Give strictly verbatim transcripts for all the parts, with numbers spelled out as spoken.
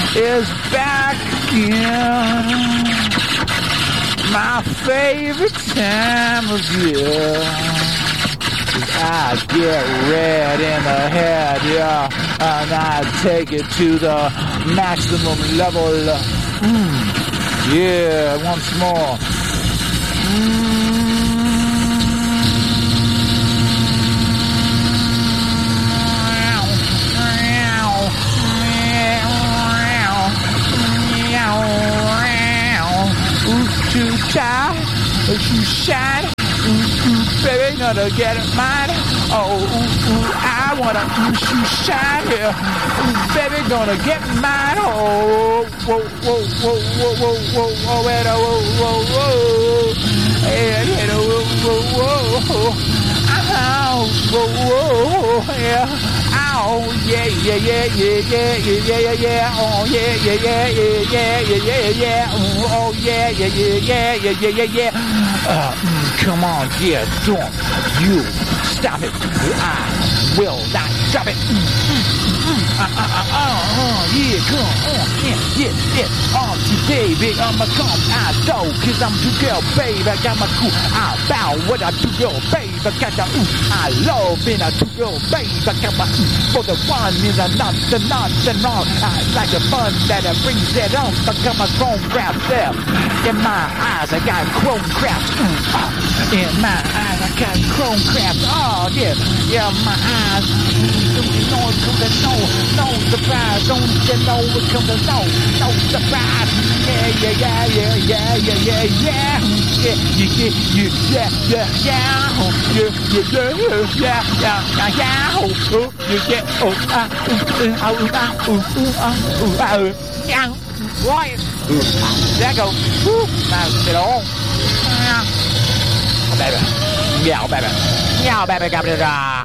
is back again. My favorite time of year. I get red in the head, yeah, and I take it to the maximum level. Mm. Yeah, once more. Mm. Too tired, too shine, ooh, ooh, baby, gonna get it mine. Oh, ooh, ooh, I wanna ooh, shoot shine here. Ooh, baby, gonna get mine. Oh, whoa, whoa, whoa, whoa, whoa, whoa, whoa, whoa, whoa, whoa, whoa, yeah, yeah, whoa, whoa, whoa, ow, whoa, whoa, yeah. Oh yeah, yeah, yeah, yeah, yeah, yeah, yeah, yeah, oh yeah, yeah, yeah, yeah, yeah, yeah, yeah, yeah, oh yeah, yeah, yeah, yeah, yeah, yeah, yeah, yeah. Uh, mm, come on, yeah, don't you stop it. I will not drop it. Mm, mm, mm, uh, uh, uh, uh, uh, yeah, come on, yeah, yeah, yeah. Oh, today, big, I'ma come out though, cause I'm too girl, babe. I got my cool, I bow what I do, girl, babe. I got the ooh, I love being a two girl, babe. I got my ooh. For the one is a not the not the not. I like the fun that it brings it on. Become a chrome craft there. In my eyes, I got chrome craft. Mm, uh, in my eyes, I got chrome craft. Oh, yeah. Yeah, my eyes. Don't you know it come to know? No surprise. Don't you know it come to know? No surprise. Yeah, yeah, yeah, yeah, yeah, yeah, yeah, yeah. Yeah, yeah, yeah, yeah, yeah, yeah. Yeah, yeah, yeah, yeah, yeah, yeah, oh, yeah, yeah. Oh, ah, ooh, ah, ooh, ah, ooh, ooh, ah, ooh, ah, ooh, yeah, right. There I go. Woo, now get on. Yeah, oh, baby. Yeah, baby. Yeah, baby, got it. Ah.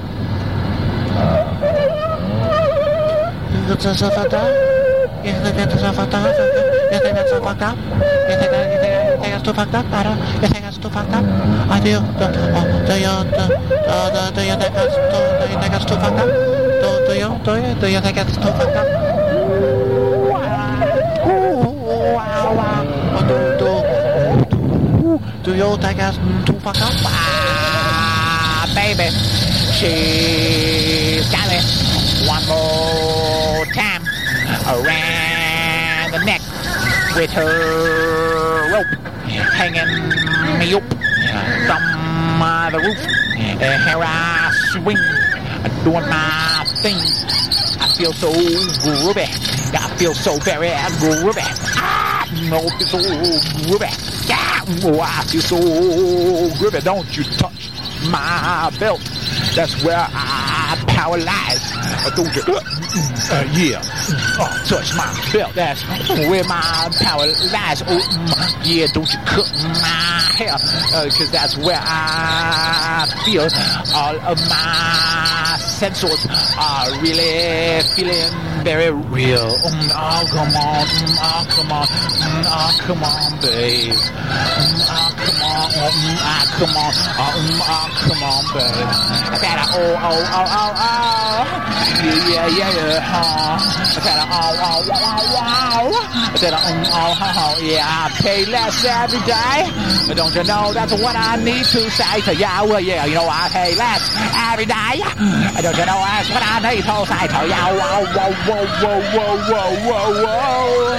That's so fucked up. You think that's so fucked up? You think that's so fucked up? You think that, you think that's too fucked up? I don't. You think that's too fucked up? I do. Do, oh, do you, do, do, do you think that's too, do you think that's too fucked up? Do, do you, do you, do you think that's too fucked up? Wow, wow. Do, do, do you think that's too fucked up? Ah, baby, she's got it. One more time around the neck with her rope hanging me up from uh, the roof. Uh, here I swing, doing my thing. I feel so groovy. I feel so very groovy. Ah, no, I feel so groovy. Yeah, oh, I feel so groovy. Don't you touch my belt. That's where I power lies. Don't you? Uh, uh, yeah. Oh, touch my belt. That's where my power lies. Oh, mm, yeah. Don't you cut my hair? Uh, Cause that's where I feel all of my sensors are really feeling very real. Mm, oh, come on. Mm, oh, come on. Mm, oh, come on, babe. Mm, oh, come on. Mm, oh, come on. Oh, mm, oh, come on, babe. I gotta, oh, oh, oh, oh, oh. Yeah, yeah, yeah, yeah. Oh. I gotta, oh, oh, wow, wow, wow. I gotta, um, oh, oh, oh. Yeah, I pay less every day. But don't you know that's what I need to say to you? Well, yeah, you know I pay less every day. Don't you know that's what I need to say to you? Whoa, whoa, whoa, whoa, whoa, whoa, whoa, whoa.